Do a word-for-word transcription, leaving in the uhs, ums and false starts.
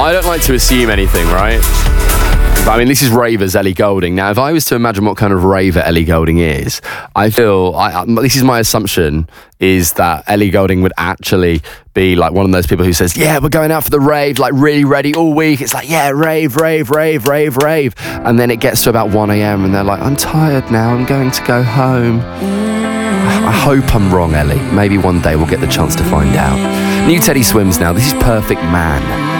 I don't like to assume anything, right? But I mean, this is ravers Ellie Goulding. Now, if I was to imagine what kind of raver Ellie Goulding is, I feel, I, I, this is my assumption, is that Ellie Goulding would actually be like one of those people who says, yeah, we're going out for the rave, like really ready all week. It's like, yeah, rave, rave, rave, rave, rave. And then it gets to about one a.m. and they're like, I'm tired now, I'm going to go home. I hope I'm wrong, Ellie. Maybe one day we'll get the chance to find out. New Teddy Swims now. This is Perfect Man.